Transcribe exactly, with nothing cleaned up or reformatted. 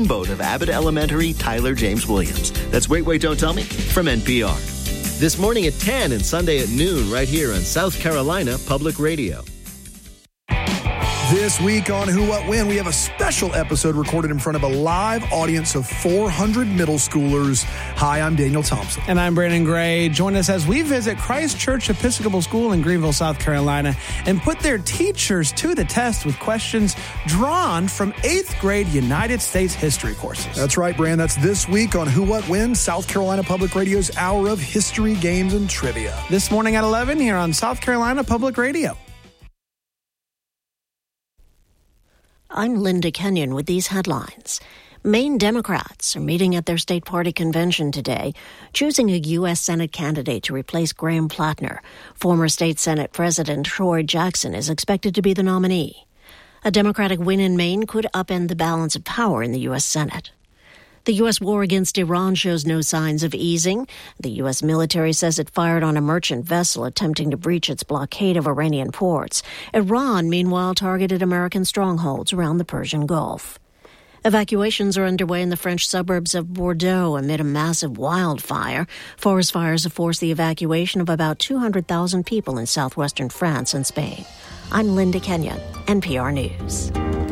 steamboat of Abbott Elementary, Tyler James Williams. That's Wait, Wait, Don't Tell Me from N P R. This morning at ten and Sunday at noon right here on South Carolina Public Radio. This week on Who, What, When, we have a special episode recorded in front of a live audience of four hundred middle schoolers. Hi, I'm Daniel Thompson. And I'm Brandon Gray. Join us as we visit Christ Church Episcopal School in Greenville, South Carolina, and put their teachers to the test with questions drawn from eighth grade United States history courses. That's right, Brand. That's this week on Who, What, When, South Carolina Public Radio's Hour of History, Games, and Trivia. This morning at eleven here on South Carolina Public Radio. I'm Linda Kenyon with these headlines. Maine Democrats are meeting at their state party convention today, choosing a U S Senate candidate to replace Graham Plattner. Former state Senate President Troy Jackson is expected to be the nominee. A Democratic win in Maine could upend the balance of power in the U S Senate. The U S war against Iran shows no signs of easing. The U S military says it fired on a merchant vessel attempting to breach its blockade of Iranian ports. Iran, meanwhile, targeted American strongholds around the Persian Gulf. Evacuations are underway in the French suburbs of Bordeaux amid a massive wildfire. Forest fires have forced the evacuation of about two hundred thousand people in southwestern France and Spain. I'm Linda Kenyon, N P R News.